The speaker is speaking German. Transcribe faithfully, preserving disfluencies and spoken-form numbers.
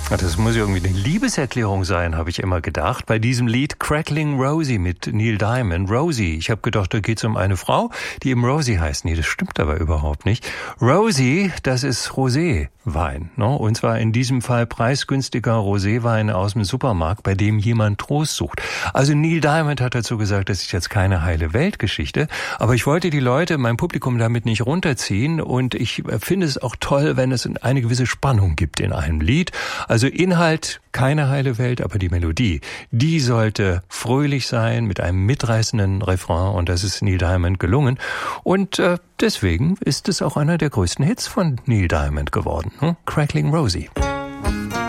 Das muss irgendwie eine Liebeserklärung sein, habe ich immer gedacht. Bei diesem Lied Crackling Rosie mit Neil Diamond. Rosie, ich habe gedacht, da geht es um eine Frau, die eben Rosie heißt. Nee, das stimmt aber überhaupt nicht. Rosie, das ist Roséwein, ne? Und zwar in diesem Fall preisgünstiger Roséwein aus dem Supermarkt, bei dem jemand Trost sucht. Also Neil Diamond hat dazu gesagt, das ist jetzt keine heile Weltgeschichte, aber ich wollte die Leute, mein Publikum damit nicht runterziehen und ich finde es auch toll, wenn es eine gewisse Spannung gibt in einem Lied. Also Inhalt, keine heile Welt, aber die Melodie, die sollte fröhlich sein mit einem mitreißenden Refrain und das ist Neil Diamond gelungen. Und äh, deswegen ist es auch einer der größten Hits von Neil Diamond geworden. Hm? Crackling Rosie.